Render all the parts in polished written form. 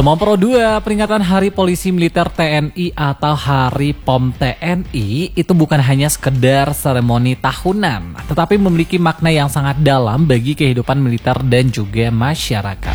Teman Pro 2, peringatan Hari Polisi Militer TNI atau Hari POM TNI itu bukan hanya sekedar seremoni tahunan, tetapi memiliki makna yang sangat dalam bagi kehidupan militer dan juga masyarakat.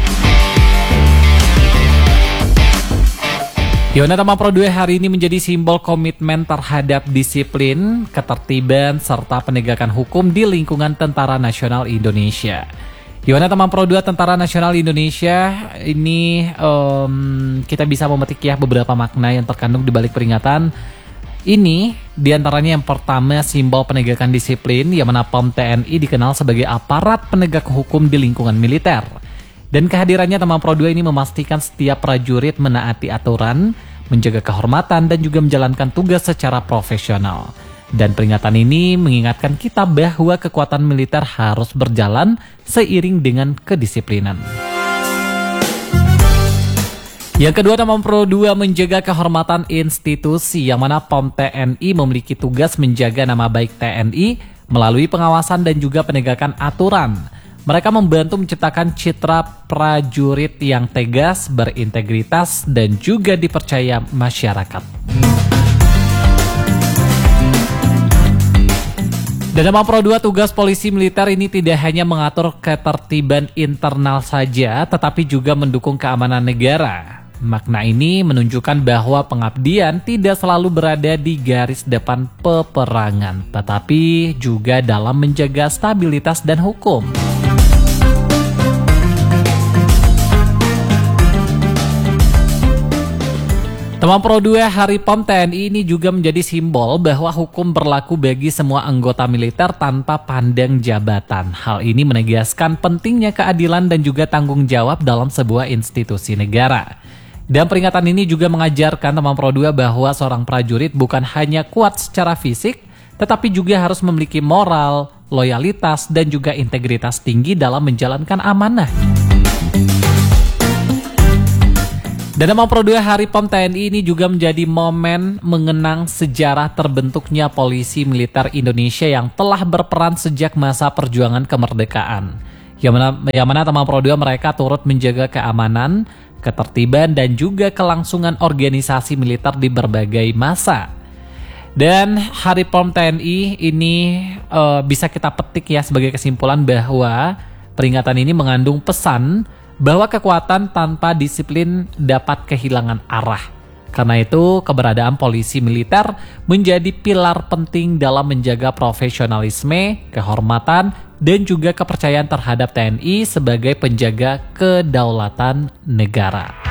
Yona Teman Pro 2 hari ini menjadi simbol komitmen terhadap disiplin, ketertiban, serta penegakan hukum di lingkungan Tentara Nasional Indonesia. Yona Teman Pro 2 Tentara Nasional Indonesia ini kita bisa memetik ya beberapa makna yang terkandung di balik peringatan ini. Diantaranya yang pertama, simbol penegakan disiplin, yang mana POM TNI dikenal sebagai aparat penegak hukum di lingkungan militer. Dan kehadirannya Teman Pro 2 ini memastikan setiap prajurit menaati aturan, menjaga kehormatan, dan juga menjalankan tugas secara profesional. Dan peringatan ini mengingatkan kita bahwa kekuatan militer harus berjalan seiring dengan kedisiplinan. Yang kedua, Teman Pro 2 menjaga kehormatan institusi, yang mana POM TNI memiliki tugas menjaga nama baik TNI melalui pengawasan dan juga penegakan aturan. Mereka membantu menciptakan citra prajurit yang tegas, berintegritas, dan juga dipercaya masyarakat. Dan Teman Pro 2, tugas polisi militer ini tidak hanya mengatur ketertiban internal saja, tetapi juga mendukung keamanan negara. Makna ini menunjukkan bahwa pengabdian tidak selalu berada di garis depan peperangan, tetapi juga dalam menjaga stabilitas dan hukum. Teman Pro 2, Hari POM TNI ini juga menjadi simbol bahwa hukum berlaku bagi semua anggota militer tanpa pandang jabatan. Hal ini menegaskan pentingnya keadilan dan juga tanggung jawab dalam sebuah institusi negara. Dan peringatan ini juga mengajarkan Teman Pro 2 bahwa seorang prajurit bukan hanya kuat secara fisik, tetapi juga harus memiliki moral, loyalitas, dan juga integritas tinggi dalam menjalankan amanah. Dan Teman Pro 2, Hari POM TNI ini juga menjadi momen mengenang sejarah terbentuknya polisi militer Indonesia yang telah berperan sejak masa perjuangan kemerdekaan. Yang mana Teman Pro 2 mereka turut menjaga keamanan, ketertiban, dan juga kelangsungan organisasi militer di berbagai masa. Dan Hari POM TNI ini bisa kita petik ya sebagai kesimpulan bahwa peringatan ini mengandung pesan bahwa kekuatan tanpa disiplin dapat kehilangan arah. Karena itu, keberadaan polisi militer menjadi pilar penting dalam menjaga profesionalisme, kehormatan, dan juga kepercayaan terhadap TNI sebagai penjaga kedaulatan negara.